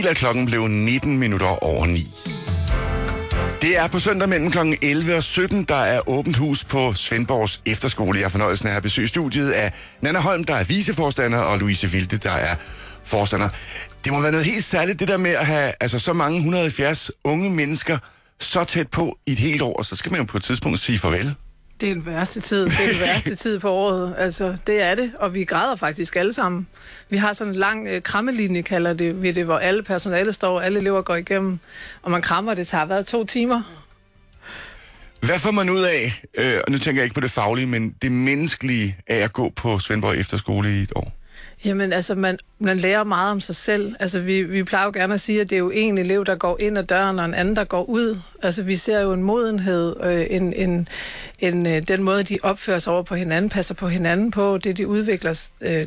Klokken blev 19 minutter over 9. Det er på søndag mellem kl. 11 og 17, der er åbent hus på Svendborgs Efterskole. Jeg har fornøjelsen af at have besøgt studiet af Nanna Holm, der er viceforstander, og Louise Vilde, der er forstander. Det må være noget helt særligt, det der med at have så mange 170 unge mennesker så tæt på i et helt år, og så skal man jo på et tidspunkt sige farvel. Det er den værste tid. Det er den værste tid på året. Altså, det er det. Og vi græder faktisk alle sammen. Vi har sådan en lang krammelinje, kalder vi det, hvor alle personale står, alle elever går igennem. Og man krammer, det tager 2 timer. Hvad får man ud af, og nu tænker jeg ikke på det faglige, men det menneskelige af at gå på Svendborg Efterskole i et år? Jamen, altså, man lærer meget om sig selv. Altså, vi plejer jo gerne at sige, at det er jo en elev, der går ind ad døren, og en anden, der går ud. Altså, vi ser jo en modenhed, den måde, de opfører sig over på hinanden, passer på hinanden på, det de udvikler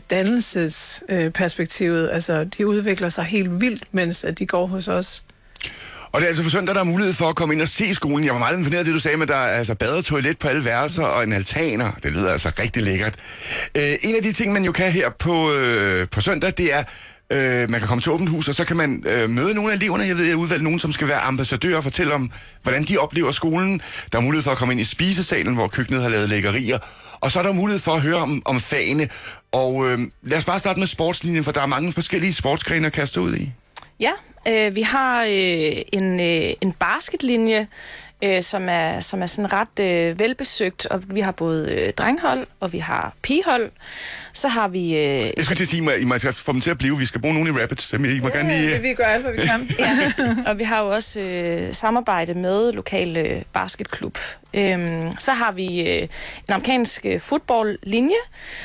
dannelsesperspektivet. Altså, de udvikler sig helt vildt, mens at de går hos os. Og det er altså på søndag, der er mulighed for at komme ind og se skolen. Jeg var meget imponeret af det, du sagde, med der er altså bad og toilet på alle værelser og en altaner. Det lyder altså rigtig lækkert. En af de ting, man jo kan her på søndag, det er, man kan komme til åbent hus, og så kan man møde nogle af eleverne. Jeg ved, jeg udvalgt nogen, som skal være ambassadører og fortælle om, hvordan de oplever skolen. Der er mulighed for at komme ind i spisesalen, hvor køkkenet har lavet lækkerier. Og så er der mulighed for at høre om fagene. Og lad os bare starte med sportslinjen, for der er mange forskellige sportsgrene at kaste ud i. Ja, vi har en basketlinje, som er sådan ret velbesøgt, og vi har både drenghold, og vi har pigehold. Så har vi... Jeg skulle til at sige, at I må få dem til at blive. Vi skal bruge nogen i Rapids. I må gerne lige... vi gør alt, hvad vi kan. Ja. Og vi har jo også samarbejde med lokale basketklub. Så har vi en amerikansk fodboldlinje,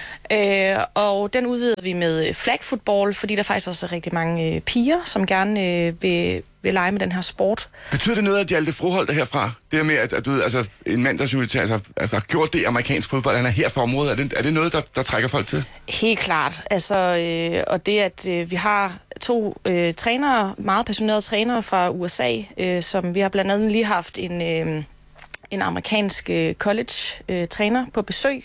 og den udvider vi med flag football, fordi der faktisk også er rigtig mange piger, som gerne vil lege med den her sport. Betyder det noget, at Hjalte Froholt er herfra? Det her med, at du ved, altså, en mand, der har gjort det i amerikansk fodbold, han er her fra området. Er det noget, der trækker folk til? Helt klart. Altså, og det, at vi har 2 trænere, meget passionerede trænere fra USA, som vi har blandt andet lige haft en amerikansk college-træner på besøg.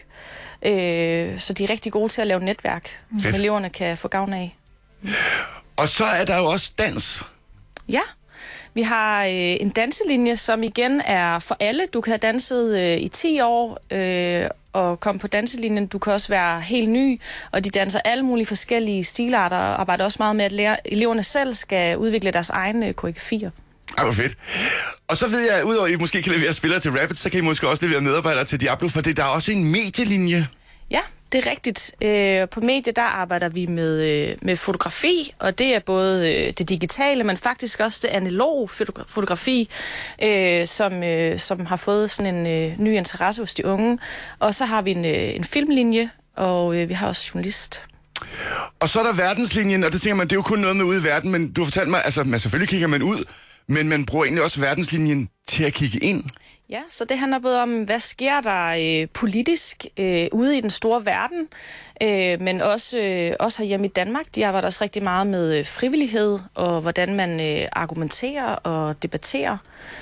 Så de er rigtig gode til at lave netværk, som eleverne kan få gavn af. Og så er der jo også dans. Ja, vi har en danselinje, som igen er for alle. Du kan have danset i 10 år og komme på danselinjen. Du kan også være helt ny, og de danser alle mulige forskellige stilarter og arbejder også meget med, at eleverne selv skal udvikle deres egne koreografier. Ej, hvor fedt. Og så ved jeg, udover at I måske kan levere spillere til Rapids, så kan I måske også levere medarbejdere til Diablo, for der er også en medielinje. Ja, det er rigtigt. På medie, der arbejder vi med fotografi, og det er både det digitale, men faktisk også det analoge fotografi, som har fået sådan en ny interesse hos de unge. Og så har vi en filmlinje, og vi har også journalist. Og så er der verdenslinjen, og det tænker man, det er jo kun noget med ude i verden, men du har fortalt mig, altså selvfølgelig kigger man ud, men man bruger egentlig også verdenslinjen til at kigge ind. Ja, så det handler både om, hvad sker der politisk ude i den store verden, men også herhjemme i Danmark. De arbejder også rigtig meget med frivillighed, og hvordan man argumenterer og debatterer.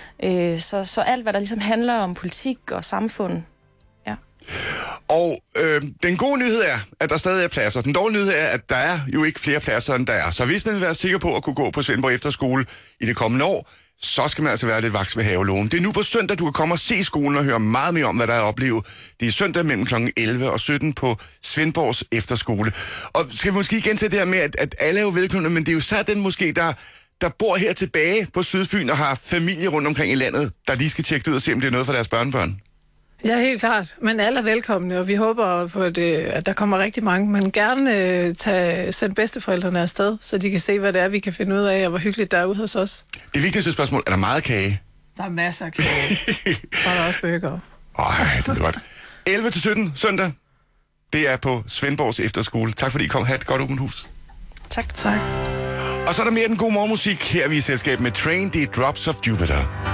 Så alt, hvad der ligesom handler om politik og samfund. Ja. Og den gode nyhed er, at der stadig er pladser. Den dårlige nyhed er, at der er jo ikke flere pladser, end der er. Så hvis man vil være sikker på at kunne gå på Svendborg Efterskole i det kommende år, så skal man altså være lidt vaks ved havelågen. Det er nu på søndag, du kan komme og se skolen og høre meget mere om, hvad der er at opleve. Det er søndag mellem kl. 11 og 17 på Svendborgs Efterskole. Og skal vi måske igen til det her med, at alle er jo velkomne, men det er jo så den måske, der bor her tilbage på Sydfyn og har familie rundt omkring i landet, der lige skal tjekke ud og se, om det er noget for deres børnebørn. Ja, helt klart. Men alle er velkomne, og vi håber på, at der kommer rigtig mange. Men gerne send bedsteforældrene afsted, så de kan se, hvad det er, vi kan finde ud af, og hvor hyggeligt der er ude hos os. Det vigtigste spørgsmål, er der meget kage? Der er masser af kage. Og der er også burger. Det er godt. 11-17 søndag, det er på Svendborgs Efterskole. Tak fordi I kom. Ha' et godt åbent hus. Tak. Tak. Og så er der mere den gode morgenmusik. Her er vi i selskab med Train, det er Drops of Jupiter.